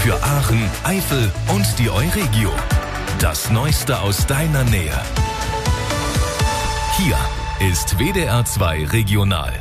Für Aachen, Eifel und die Euregio. Das Neueste aus deiner Nähe. Hier ist WDR 2 Regional.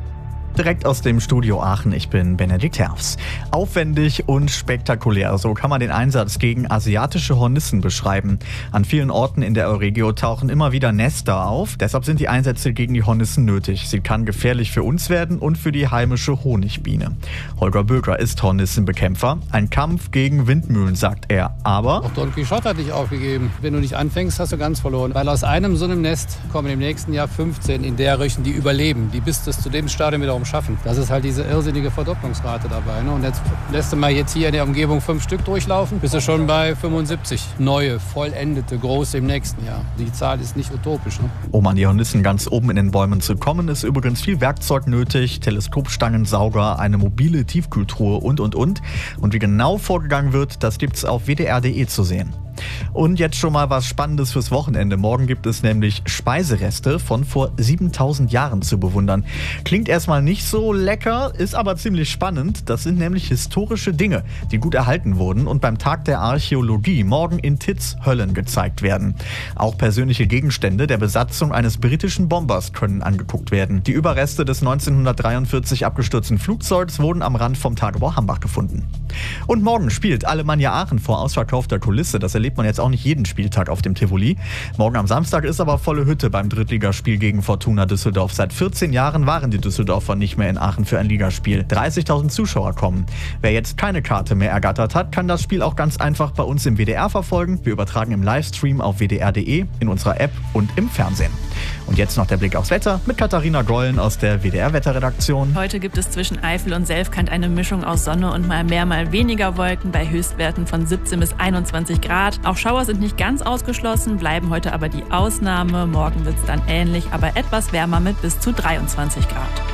Direkt aus dem Studio Aachen, ich bin Benedikt Herfs. Aufwendig und spektakulär, so kann man den Einsatz gegen asiatische Hornissen beschreiben. An vielen Orten in der Euregio tauchen immer wieder Nester auf, deshalb sind die Einsätze gegen die Hornissen nötig. Sie kann gefährlich für uns werden und für die heimische Honigbiene. Holger Böker ist Hornissenbekämpfer. Ein Kampf gegen Windmühlen, sagt er, aber... Auch Don Quixote hat dich aufgegeben. Wenn du nicht anfängst, hast du ganz verloren. Weil aus einem so einem Nest kommen im nächsten Jahr 15 in der Richtung, die überleben, die bis zu dem Stadium wiederum schaffen. Das ist halt diese irrsinnige Verdopplungsrate dabei. Ne? Und jetzt lässt du mal jetzt hier in der Umgebung 5 Stück durchlaufen, bist du schon bei 75 neue, vollendete, große im nächsten Jahr. Die Zahl ist nicht utopisch. Ne? Um an die Hornissen ganz oben in den Bäumen zu kommen, ist übrigens viel Werkzeug nötig, Teleskopstangen, Sauger, eine mobile Tiefkühltruhe und. Und wie genau vorgegangen wird, das gibt's auf wdr.de zu sehen. Und jetzt schon mal was Spannendes fürs Wochenende. Morgen gibt es nämlich Speisereste von vor 7000 Jahren zu bewundern. Klingt erstmal nicht so lecker, ist aber ziemlich spannend. Das sind nämlich historische Dinge, die gut erhalten wurden und beim Tag der Archäologie morgen in Titz-Höllen gezeigt werden. Auch persönliche Gegenstände der Besatzung eines britischen Bombers können angeguckt werden. Die Überreste des 1943 abgestürzten Flugzeugs wurden am Rand vom Tagebau Hambach gefunden. Und morgen spielt Alemannia Aachen vor ausverkaufter Kulisse. Das erlebt man jetzt auch nicht jeden Spieltag auf dem Tivoli. Morgen am Samstag ist aber volle Hütte beim Drittligaspiel gegen Fortuna Düsseldorf. Seit 14 Jahren waren die Düsseldorfer nicht mehr in Aachen für ein Ligaspiel. 30.000 Zuschauer kommen. Wer jetzt keine Karte mehr ergattert hat, kann das Spiel auch ganz einfach bei uns im WDR verfolgen. Wir übertragen im Livestream auf wdr.de, in unserer App und im Fernsehen. Und jetzt noch der Blick aufs Wetter mit Katharina Gollen aus der WDR-Wetterredaktion. Heute gibt es zwischen Eifel und Selfkant eine Mischung aus Sonne und mal mehr, mal weniger Wolken bei Höchstwerten von 17 bis 21 Grad. Auch Schauer sind nicht ganz ausgeschlossen, bleiben heute aber die Ausnahme. Morgen wird es dann ähnlich, aber etwas wärmer mit bis zu 23 Grad.